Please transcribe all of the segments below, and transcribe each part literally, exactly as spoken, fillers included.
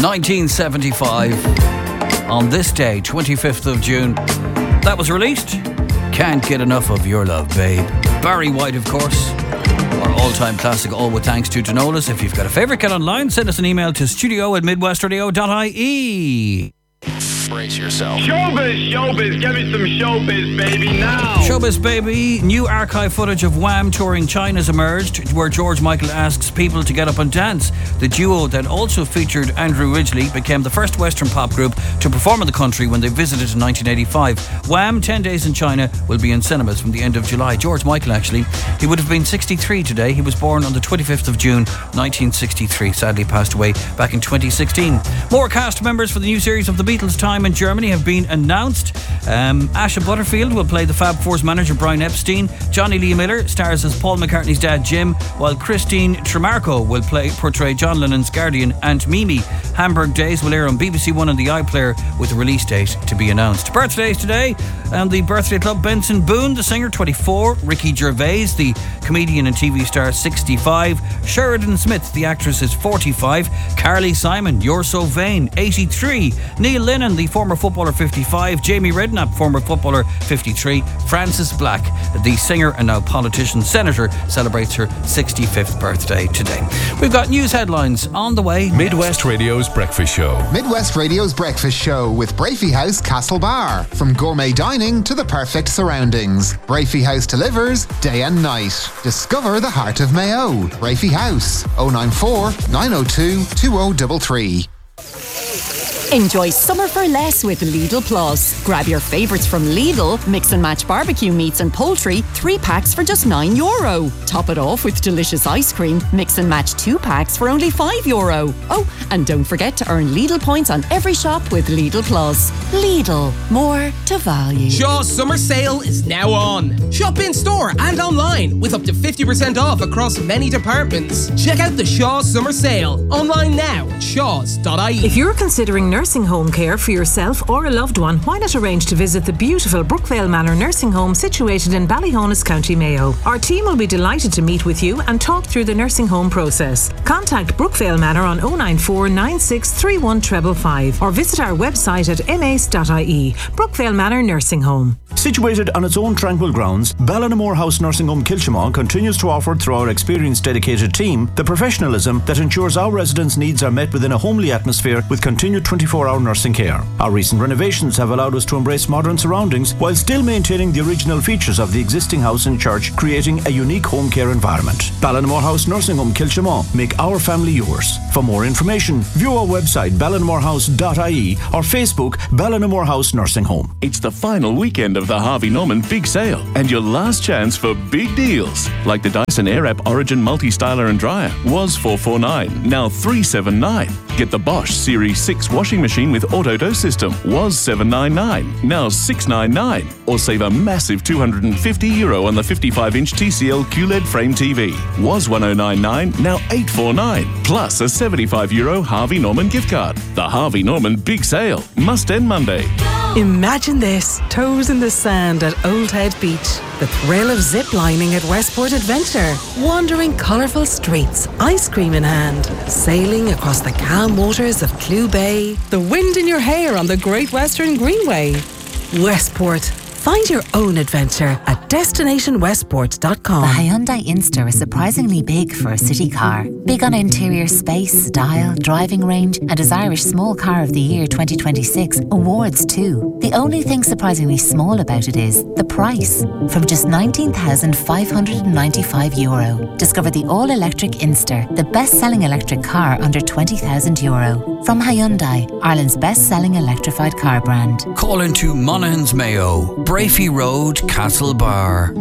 nineteen seventy-five. On this day, twenty-fifth of June, that was released. Can't Get Enough of Your Love, Babe. Barry White, of course. Our all-time classic, all with thanks to Tanolas. If you've got a favourite, get online. Send us an email to studio at midwestradio dot I E. Brace yourself. Showbiz, showbiz, give me some showbiz, baby, now. Showbiz, baby. New archive footage of Wham touring China's emerged, where George Michael asks people to get up and dance. The duo that also featured Andrew Ridgeley became the first Western pop group to perform in the country when they visited in nineteen eighty-five. Wham, ten days in China, will be in cinemas from the end of July. George Michael, actually, he would have been sixty-three today. He was born on the twenty-fifth of June, nineteen sixty-three. Sadly passed away back in twenty sixteen. More cast members for the new series of The Beatles' Time in Germany have been announced. Um, Asha Butterfield will play the Fab Four's manager Brian Epstein. Johnny Lee Miller stars as Paul McCartney's dad Jim, while Christine Tremarco will play portray John Lennon's guardian Aunt Mimi. Hamburg Days will air on B B C One and the iPlayer, with a release date to be announced. Birthdays today, and the birthday club: Benson Boone, the singer, twenty-four. Ricky Gervais, the comedian and T V star, sixty-five. Sheridan Smith, the actress, is forty-five. Carly Simon, You're So Vain, eighty-three. Neil Lennon, the former footballer, fifty-five. Jamie Redknapp, former footballer, fifty-three. Frances Black, the singer and now politician, senator, celebrates her sixty-fifth birthday today. We've got news headlines on the way. Midwest Radio's Breakfast Show. Midwest Radio's Breakfast Show with Brafey House Castlebar. From gourmet dining to the perfect surroundings, Brafey House delivers day and night. Discover the heart of Mayo. Brafey House, oh nine four, nine oh two, two oh three three. Enjoy summer for less with Lidl Plus. Grab your favourites from Lidl, mix and match barbecue meats and poultry, three packs for just nine euro. Top it off with delicious ice cream, mix and match two packs for only five euro. Oh, and don't forget to earn Lidl points on every shop with Lidl Plus. Lidl, more to value. Shaw's summer sale is now on. Shop in store and online with up to fifty percent off across many departments. Check out the Shaw's summer sale online now at shaws dot I E. If you're considering nursing home care for yourself or a loved one, why not arrange to visit the beautiful Brookvale Manor Nursing Home situated in Ballyhonus, County Mayo. Our team will be delighted to meet with you and talk through the nursing home process. Contact Brookvale Manor on oh nine four, nine six three one five five five or visit our website at m a c e dot I E. Brookvale Manor Nursing Home. Situated on its own tranquil grounds, Ballinamore House Nursing Home Kilchimau continues to offer, through our experienced dedicated team, the professionalism that ensures our residents' needs are met within a homely atmosphere with continued twenty-four hour nursing care. Our recent renovations have allowed us to embrace modern surroundings while still maintaining the original features of the existing house and church, creating a unique home care environment. Ballinamore House Nursing Home Kilchimau. Make our family yours. For more information, view our website ballinamore house dot I E or Facebook Ballinamore House Nursing Home. It's the final weekend of the Harvey Norman Big Sale and your last chance for big deals. Like the Dyson Airwrap Origin Multi-Styler and Dryer was four hundred forty-nine, now three hundred seventy-nine. Get the Bosch Series six washing machine with auto dose system was seven hundred ninety-nine, now six hundred ninety-nine. Or save a massive two hundred fifty euro on the fifty-five inch T C L Q L E D frame T V. Was one thousand ninety-nine, now eight hundred forty-nine. Plus a seventy-five euro Harvey Norman gift card. The Harvey Norman Big Sale must end Monday. Imagine this, toes in the sand at Old Head Beach. The thrill of zip-lining at Westport Adventure. Wandering colourful streets, ice cream in hand. Sailing across the calm waters of Clew Bay. The wind in your hair on the Great Western Greenway. Westport. Find your own adventure at destination westport dot com. The Hyundai Inster is surprisingly big for a city car. Big on interior space, style, driving range, and as Irish Small Car of the Year twenty twenty-six awards too. The only thing surprisingly small about it is the price. From just nineteen thousand five hundred ninety-five euro. Discover the all-electric Inster, the best-selling electric car under twenty thousand euro. From Hyundai, Ireland's best-selling electrified car brand. Call into Monaghan's Mayo, Brafey Road, Castlebar.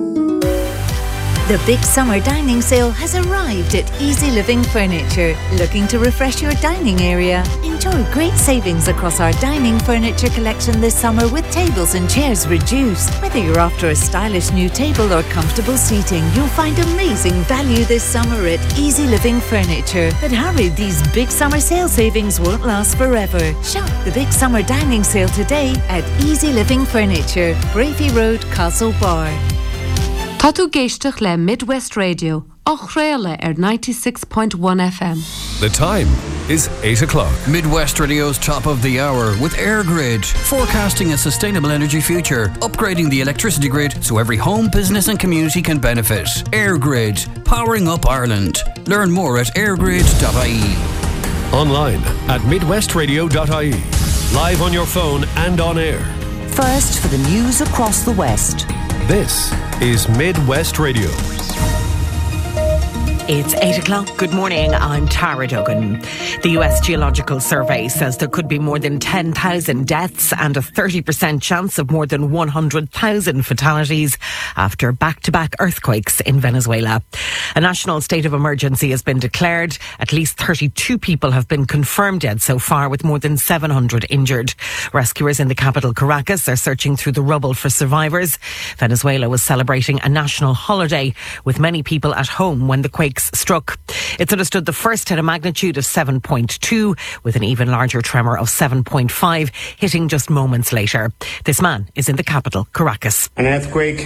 The big summer dining sale has arrived at Easy Living Furniture. Looking to refresh your dining area? Enjoy great savings across our dining furniture collection this summer with tables and chairs reduced. Whether you're after a stylish new table or comfortable seating, you'll find amazing value this summer at Easy Living Furniture. But hurry, these big summer sale savings won't last forever. Shop the big summer dining sale today at Easy Living Furniture, Brafey Road, Castlebar. Tá tú géisteach le Midwest Radio Ochréile ar ninety-six point one F M. The time is eight o'clock. Midwest Radio's top of the hour with AirGrid, forecasting a sustainable energy future, upgrading the electricity grid so every home, business and community can benefit. AirGrid, powering up Ireland. Learn more at airgrid dot I E. Online at midwest radio dot I E. Live on your phone and on air. First for the news across the West. This is Midwest Radio. It's eight o'clock. Good morning. I'm Tara Duggan. The U S Geological Survey says there could be more than ten thousand deaths and a thirty percent chance of more than one hundred thousand fatalities after back-to-back earthquakes in Venezuela. A national state of emergency has been declared. At least thirty-two people have been confirmed dead so far, with more than seven hundred injured. Rescuers in the capital, Caracas, are searching through the rubble for survivors. Venezuela was celebrating a national holiday, with many people at home when the quake struck. It's understood the first had a magnitude of seven point two, with an even larger tremor of seven point five hitting just moments later. This man is in the capital, Caracas. An earthquake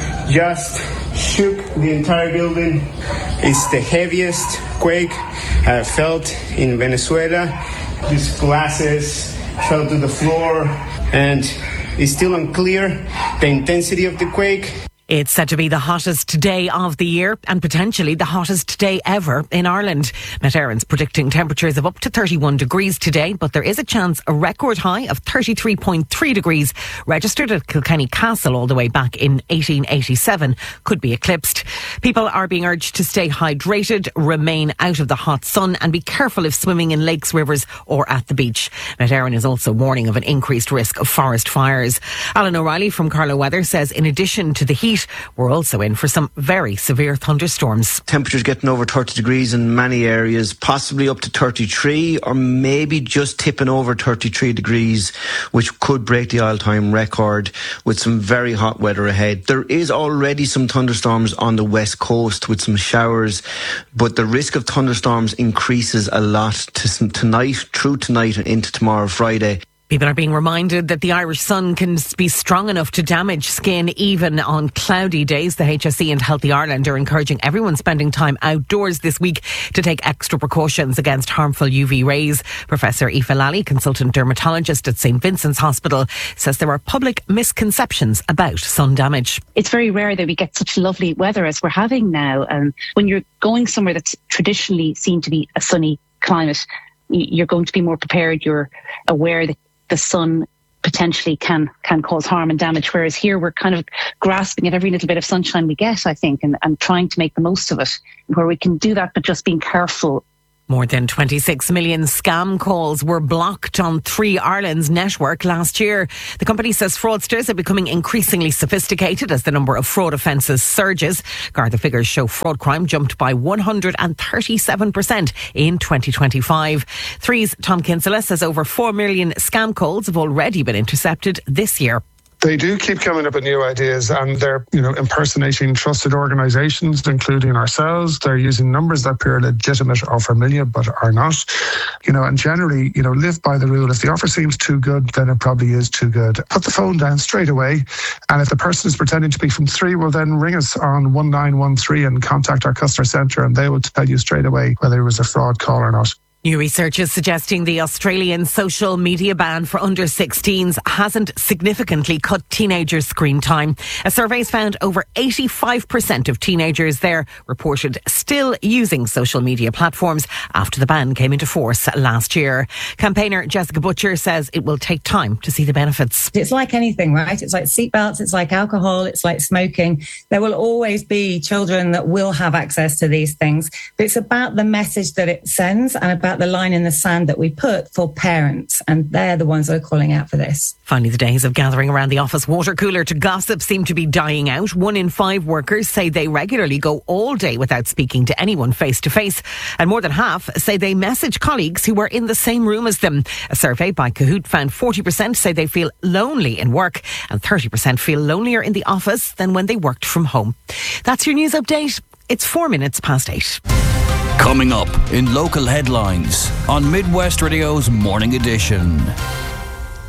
just shook the entire building. It's the heaviest quake I've felt in Venezuela. These glasses fell to the floor, and it's still unclear the intensity of the quake. It's said to be the hottest day of the year and potentially the hottest day ever in Ireland. Met Éireann's predicting temperatures of up to thirty-one degrees today, but there is a chance a record high of thirty-three point three degrees registered at Kilkenny Castle all the way back in eighteen eighty-seven could be eclipsed. People are being urged to stay hydrated, remain out of the hot sun and be careful if swimming in lakes, rivers or at the beach. Met Éireann is also warning of an increased risk of forest fires. Alan O'Reilly from Carlow Weather says in addition to the heat, we're also in for some very severe thunderstorms. Temperatures getting over thirty degrees in many areas, possibly up to thirty-three or maybe just tipping over thirty-three degrees, which could break the all-time record with some very hot weather ahead. There is already some thunderstorms on the west coast with some showers, but the risk of thunderstorms increases a lot to tonight, through tonight and into tomorrow, Friday. People are being reminded that the Irish sun can be strong enough to damage skin even on cloudy days. The H S E and Healthy Ireland are encouraging everyone spending time outdoors this week to take extra precautions against harmful U V rays. Professor Aoife Lally, consultant dermatologist at Saint Vincent's Hospital, says there are public misconceptions about sun damage. It's very rare that we get such lovely weather as we're having now. And when you're going somewhere that's traditionally seen to be a sunny climate, you're going to be more prepared. You're aware that the sun potentially can can cause harm and damage, whereas here we're kind of grasping at every little bit of sunshine we get, I think, and, and trying to make the most of it, where we can do that but just being careful. More than twenty-six million scam calls were blocked on Three Ireland's network last year. The company says fraudsters are becoming increasingly sophisticated as the number of fraud offences surges. Garda figures show fraud crime jumped by one hundred thirty-seven percent in twenty twenty-five. Three's Tom Kinsella says over four million scam calls have already been intercepted this year. They do keep coming up with new ideas, and they're, you know, impersonating trusted organisations, including ourselves. They're using numbers that appear legitimate or familiar, but are not. You know, and generally, you know, live by the rule. If the offer seems too good, then it probably is too good. Put the phone down straight away. And if the person is pretending to be from Three, well, then ring us on one nine one three and contact our customer centre, and they will tell you straight away whether it was a fraud call or not. New research is suggesting the Australian social media ban for under sixteens hasn't significantly cut teenagers' screen time. A survey's found over eighty-five percent of teenagers there reported still using social media platforms after the ban came into force last year. Campaigner Jessica Butcher says it will take time to see the benefits. It's like anything, right? It's like seatbelts, it's like alcohol, it's like smoking. There will always be children that will have access to these things. But it's about the message that it sends and about the line in the sand that we put for parents, and they're the ones that are calling out for this. Finally, the days of gathering around the office water cooler to gossip seem to be dying out. One in five workers say they regularly go all day without speaking to anyone face to face, and more than half say they message colleagues who are in the same room as them. A survey by Kahoot found forty percent say they feel lonely in work and thirty percent feel lonelier in the office than when they worked from home. That's your news update. It's four minutes past eight. Coming up in local headlines on Midwest Radio's Morning Edition.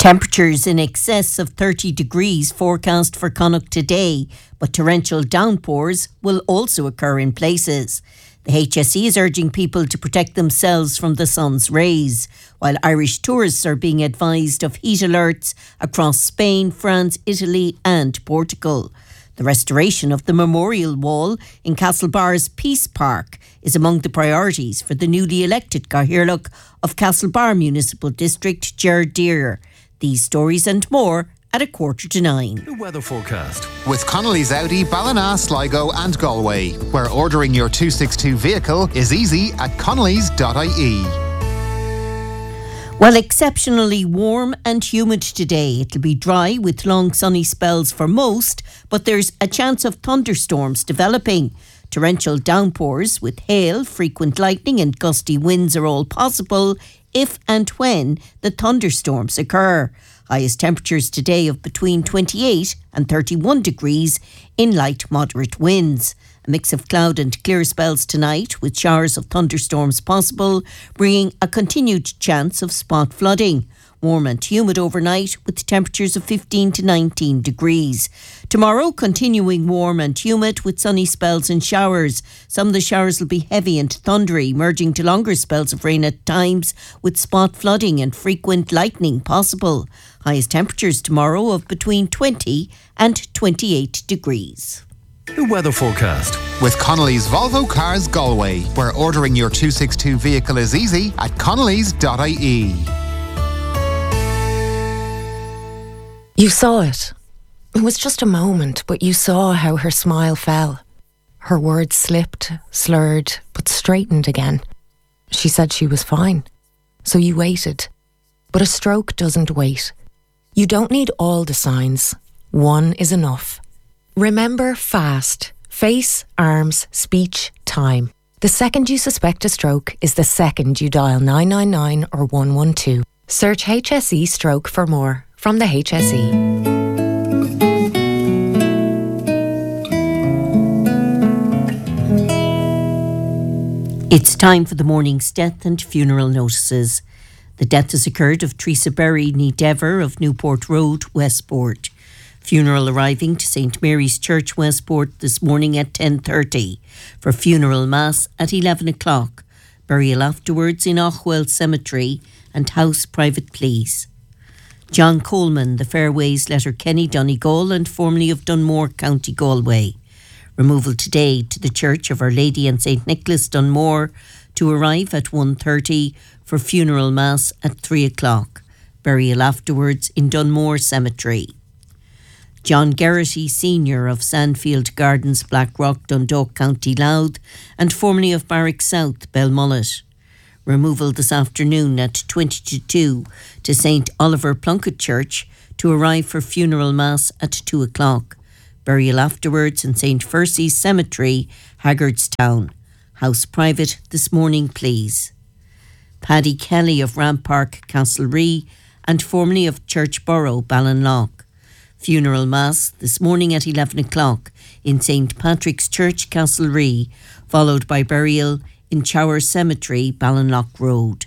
Temperatures in excess of thirty degrees forecast for Connacht today, but torrential downpours will also occur in places. The H S E is urging people to protect themselves from the sun's rays, while Irish tourists are being advised of heat alerts across Spain, France, Italy and Portugal. The restoration of the memorial wall in Castlebar's Peace Park is among the priorities for the newly elected Cathaoirleach of Castlebar Municipal District, Ger Deere. These stories and more at a quarter to nine. The weather forecast. With Connolly's Audi, Ballina, Sligo and Galway, where ordering your two sixty-two vehicle is easy at connellys dot I E. Well, exceptionally warm and humid today. It'll be dry with long sunny spells for most, but there's a chance of thunderstorms developing. Torrential downpours with hail, frequent lightning and gusty winds are all possible if and when the thunderstorms occur. Highest temperatures today of between twenty-eight and thirty-one degrees in light moderate winds. A mix of cloud and clear spells tonight with showers of thunderstorms possible, bringing a continued chance of spot flooding. Warm and humid overnight with temperatures of fifteen to nineteen degrees. Tomorrow, continuing warm and humid with sunny spells and showers. Some of the showers will be heavy and thundery, merging to longer spells of rain at times with spot flooding and frequent lightning possible. Highest temperatures tomorrow of between twenty and twenty-eight degrees. The weather forecast. With Connolly's Volvo Cars Galway, where ordering your two sixty-two vehicle is easy at connellys dot I E. You saw it. It was just a moment, but you saw how her smile fell. Her words slipped, slurred, but straightened again. She said she was fine. So you waited. But a stroke doesn't wait. You don't need all the signs. One is enough. Remember FAST. Face, arms, speech, time. The second you suspect a stroke is the second you dial nine nine nine or one one two. Search H S E Stroke for more from the H S E. It's time for the morning's death and funeral notices. The death has occurred of Teresa Berry ní Dever of Newport Road, Westport. Funeral arriving to Saint Mary's Church, Westport this morning at ten thirty. For funeral mass at eleven o'clock. Burial afterwards in Ochwell Cemetery and house private please. John Coleman, the Fairways Letterkenny, Donegal and formerly of Dunmore, County Galway. Removal today to the Church of Our Lady and Saint Nicholas, Dunmore, to arrive at one thirty for funeral mass at three o'clock. Burial afterwards in Dunmore Cemetery. John Geraghty Senior of Sandfield Gardens, Blackrock, Dundalk, County Louth and formerly of Barrack South, Belmullet. Removal this afternoon at twenty to two to Saint Oliver Plunkett Church to arrive for funeral mass at two o'clock. Burial afterwards in Saint Fercy's Cemetery, Haggardstown. House private this morning, please. Paddy Kelly of Rampark, Castlerea and formerly of Churchborough, Ballinlough. Funeral mass this morning at eleven o'clock in Saint Patrick's Church, Castlerea, followed by burial in Chower Cemetery, Ballinlough Road.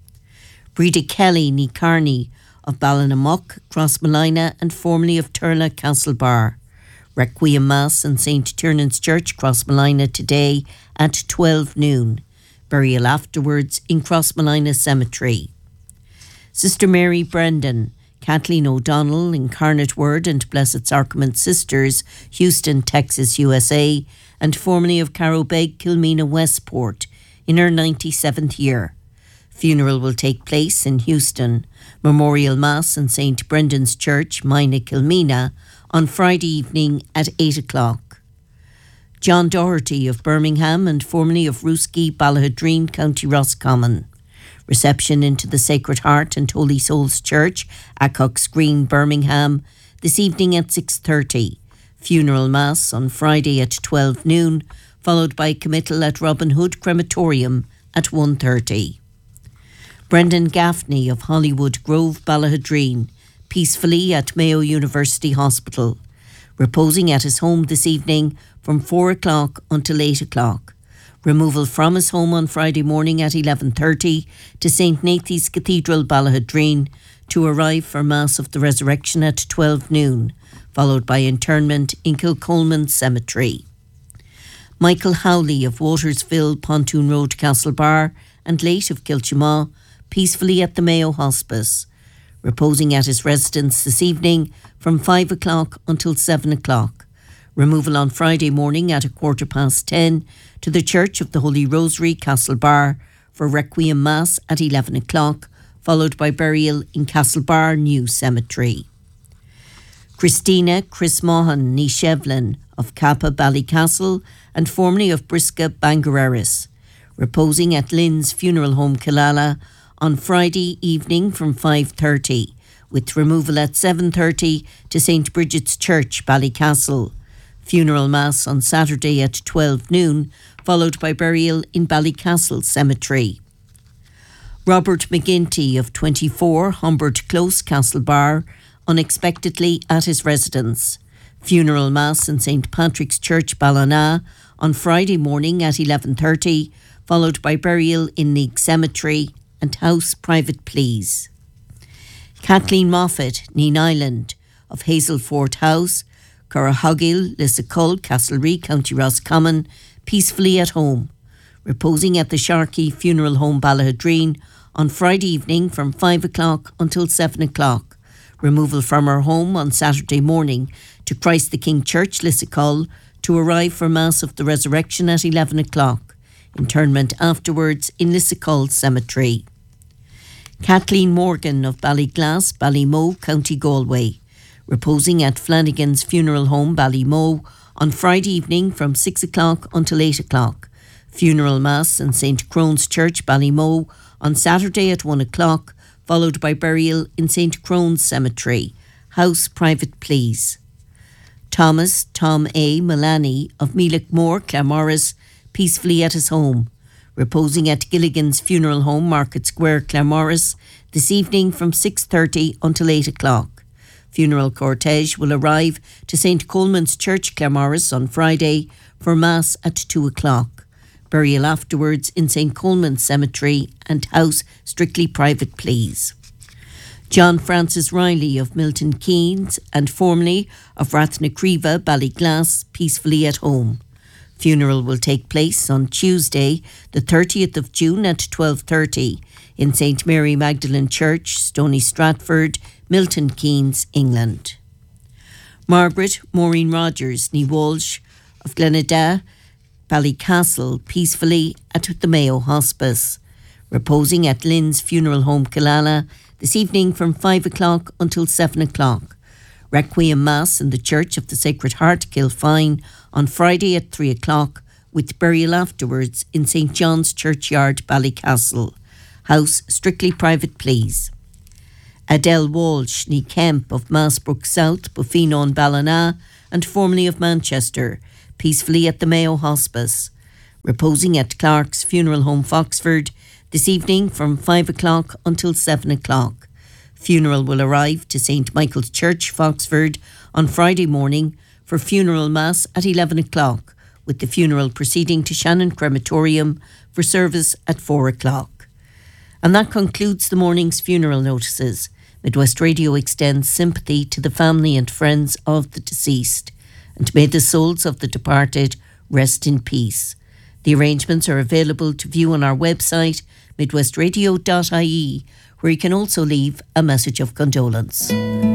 Breda Kelly ní Carney of Ballinamuck, Crossmolina and formerly of Turla, Castlebar. Requiem Mass in Saint Tiernan's Church, Crossmolina today at twelve noon. Burial afterwards in Crossmolina Cemetery. Sister Mary Brendan, Kathleen O'Donnell, Incarnate Word and Blessed Sacrament Sisters, Houston, Texas, U S A, and formerly of Carrowbeg, Kilmena, Westport, in her ninety-seventh year. Funeral will take place in Houston. Memorial Mass in Saint Brendan's Church, Mina, Kilmena, on Friday evening at eight o'clock. John Doherty of Birmingham and formerly of Rooskey, Ballahadreen, County Roscommon. Reception into the Sacred Heart and Holy Souls Church, Acocks Green, Birmingham, this evening at six thirty. Funeral Mass on Friday at twelve noon, followed by committal at Robin Hood Crematorium at one thirty. Brendan Gaffney of Hollywood Grove, Ballahadreen, peacefully at Mayo University Hospital. Reposing at his home this evening from four o'clock until eight o'clock. Removal from his home on Friday morning at eleven thirty to Saint Nathan's Cathedral, Ballahadreen, to arrive for Mass of the Resurrection at twelve noon, followed by interment in Kilcolman Cemetery. Michael Howley of Watersville, Pontoon Road, Castlebar, and Late of Kilchamaw, peacefully at the Mayo Hospice, reposing at his residence this evening from five o'clock until seven o'clock. Removal on Friday morning at a quarter past ten to the Church of the Holy Rosary, Castlebar, for Requiem Mass at eleven o'clock, followed by burial in Castlebar New Cemetery. Christina Chris Maughan ní Shevlin of Kappa Ballycastle and formerly of Brisca Bangareris, reposing at Lynn's Funeral Home Killala on Friday evening from five thirty, with removal at seven thirty to Saint Bridget's Church, Ballycastle. Funeral Mass on Saturday at twelve noon, followed by burial in Ballycastle Cemetery. Robert McGinty of twenty-four Humbert Close, Castlebar, unexpectedly at his residence. Funeral Mass in Saint Patrick's Church, Ballina, on Friday morning at eleven thirty, followed by burial in Neak Cemetery and house private pleas. Kathleen Moffat, Neen Island, of Hazelfort House, Currahuggill, Lissacull, Castlereagh, County Roscommon, peacefully at home, reposing at the Sharkey Funeral Home, Ballahadreen, on Friday evening from five o'clock until seven o'clock. Removal from her home on Saturday morning to Christ the King Church, Lissacull, to arrive for Mass of the Resurrection at eleven o'clock. Interment afterwards in Lissacull Cemetery. Kathleen Morgan of Ballyglass, Ballymoe, County Galway, reposing at Flanagan's Funeral Home, Ballymoe, on Friday evening from six o'clock until eight o'clock. Funeral Mass in Saint Crone's Church, Ballymoe, on Saturday at one o'clock, followed by burial in Saint Crone's Cemetery. House private pleas. Thomas Tom A. Mullaney of Mealickmore, Claremorris, peacefully at his home, reposing at Gilligan's Funeral Home, Market Square, Claremorris, this evening from six thirty until eight o'clock. Funeral cortege will arrive to Saint Coleman's Church, Claremorris, on Friday for Mass at two o'clock. Burial afterwards in Saint Coleman's Cemetery and house strictly private pleas. John Francis Riley of Milton Keynes and formerly of Rathnacreva, Ballyglass, peacefully at home. Funeral will take place on Tuesday, the thirtieth of June at twelve thirty in Saint Mary Magdalene Church, Stony Stratford, Milton Keynes, England. Margaret Maureen Rogers ní Walsh of Glenadah, Ballycastle, peacefully at the Mayo Hospice, reposing at Lynn's Funeral Home Killala this evening from five o'clock until seven o'clock. Requiem Mass in the Church of the Sacred Heart, Kilfine, on Friday at three o'clock, with burial afterwards in Saint John's Churchyard, Ballycastle. House strictly private pleas. Adele Walsh ní Kemp of Massbrook South, Buffino Ballina, and formerly of Manchester, peacefully at the Mayo Hospice, reposing at Clark's Funeral Home, Foxford, this evening from five o'clock until seven o'clock. Funeral will arrive to Saint Michael's Church, Foxford, on Friday morning for funeral mass at eleven o'clock, with the funeral proceeding to Shannon Crematorium for service at four o'clock. And that concludes the morning's funeral notices. Midwest Radio extends sympathy to the family and friends of the deceased, and may the souls of the departed rest in peace. The arrangements are available to view on our website, midwest radio dot I E, where you can also leave a message of condolence.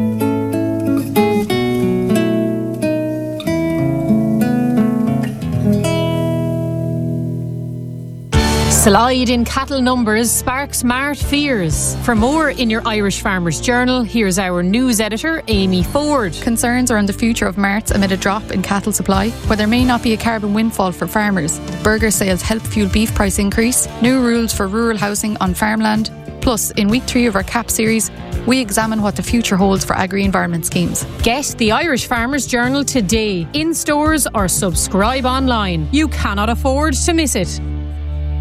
Slide in cattle numbers sparks mart fears. For more in your Irish Farmers Journal, here's our news editor, Amy Ford. Concerns around the future of marts amid a drop in cattle supply, where there may not be a carbon windfall for farmers. Burger sales help fuel beef price increase. New rules for rural housing on farmland. Plus, in week three of our C A P series, we examine what the future holds for agri-environment schemes. Get the Irish Farmers Journal today, in stores or subscribe online. You cannot afford to miss it.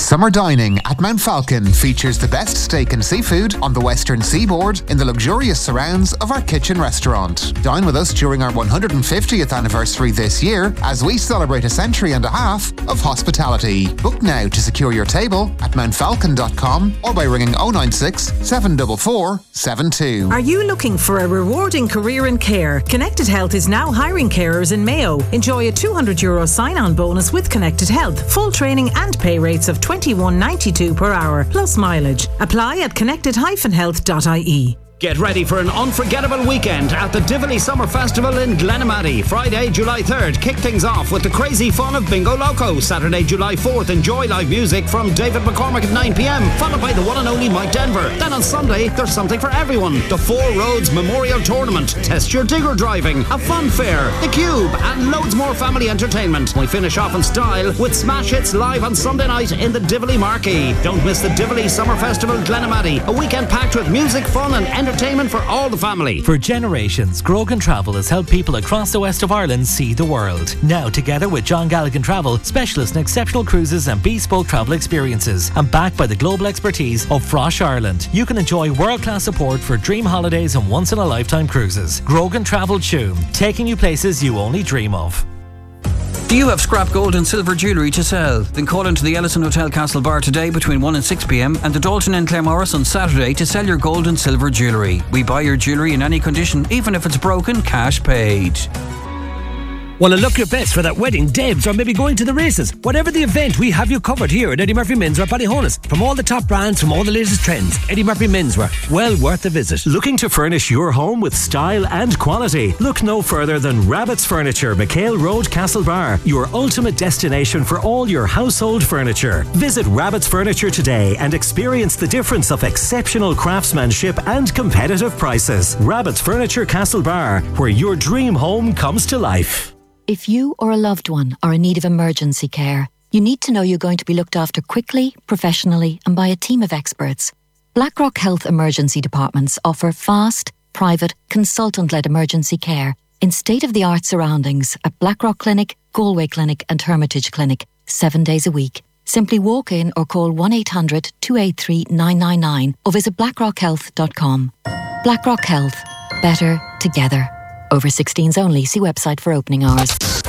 Summer dining at Mount Falcon features the best steak and seafood on the western seaboard in the luxurious surrounds of our kitchen restaurant. Dine with us during our one hundred fiftieth anniversary this year as we celebrate a century and a half of hospitality. Book now to secure your table at mount falcon dot com or by ringing oh nine six, seven four four, seven two. Are you looking for a rewarding career in care? Connected Health is now hiring carers in Mayo. Enjoy a two hundred euro sign-on bonus with Connected Health, full training and pay rates of twenty-one ninety-two per hour, plus mileage. Apply at connected dash health dot I E. Get ready for an unforgettable weekend at the Tivoli Summer Festival in Glenamaddy. Friday, July third, kick things off with the crazy fun of Bingo Loco. Saturday, July fourth, enjoy live music from David McCormick at nine p.m, followed by the one and only Mike Denver. Then on Sunday, there's something for everyone. The Four Roads Memorial Tournament, test your digger driving, a fun fair, the Cube, and loads more family entertainment. We finish off in style with Smash Hits live on Sunday night in the Tivoli Marquee. Don't miss the Tivoli Summer Festival Glenamaddy, a weekend packed with music, fun and entertainment Entertainment for all the family. For generations, Grogan Travel has helped people across the west of Ireland see the world. Now, together with John Galligan Travel, specialists in exceptional cruises and bespoke travel experiences, and backed by the global expertise of Frosh Ireland, you can enjoy world-class support for dream holidays and once-in-a-lifetime cruises. Grogan Travel Tuam, taking you places you only dream of. Do you have scrap gold and silver jewellery to sell? Then call into the Ellison Hotel Castlebar today between one and six p.m. and the Dalton in Claremorris on Saturday to sell your gold and silver jewellery. We buy your jewellery in any condition, even if it's broken, cash paid. Want to look your best for that wedding, debs, or maybe going to the races? Whatever the event, we have you covered here at Eddie Murphy Menswear Ballyhonus. From all the top brands, from all the latest trends, Eddie Murphy Menswear, well worth a visit. Looking to furnish your home with style and quality? Look no further than Rabbit's Furniture, McHale Road, Castlebar, your ultimate destination for all your household furniture. Visit Rabbit's Furniture today and experience the difference of exceptional craftsmanship and competitive prices. Rabbit's Furniture, Castlebar, where your dream home comes to life. If you or a loved one are in need of emergency care, you need to know you're going to be looked after quickly, professionally, and by a team of experts. Blackrock Health Emergency Departments offer fast, private, consultant-led emergency care in state-of-the-art surroundings at Blackrock Clinic, Galway Clinic and Hermitage Clinic, seven days a week. Simply walk in or call one eight hundred, two eight three, nine nine nine or visit blackrock health dot com. Blackrock Health. Better together. Over sixteens only. See website for opening hours.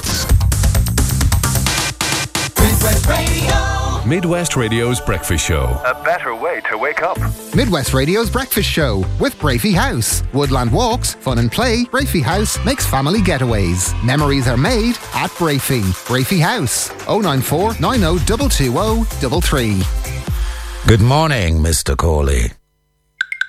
Midwest Radio. Midwest Radio's Breakfast Show. A better way to wake up. Midwest Radio's Breakfast Show with Brafey House. Woodland walks, fun and play. Brafey House makes family getaways. Memories are made at Brafey. Brafey House. oh nine four, nine oh two two oh three three. Good morning, Mister Corley.